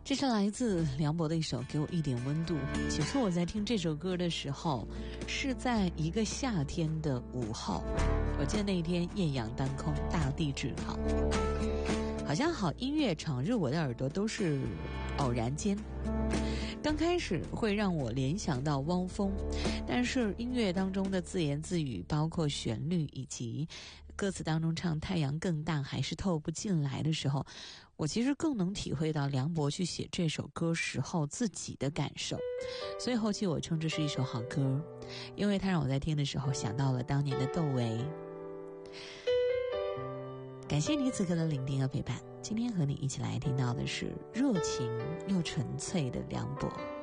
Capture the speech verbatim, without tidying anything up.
这是来自梁博的一首《给我一点温度》。其实我在听这首歌的时候，是在一个夏天的午后。我记得那一天艳阳当空，大地至好，好像好音乐闯入我的耳朵都是偶然间。刚开始会让我联想到汪峰，但是音乐当中的自言自语，包括旋律以及歌词当中唱太阳更大还是透不进来的时候，我其实更能体会到梁博去写这首歌时候自己的感受。所以后期我称这是一首好歌，因为它让我在听的时候想到了当年的窦唯。感谢你此刻的聆听和陪伴，今天和你一起来听到的是热情又纯粹的梁博。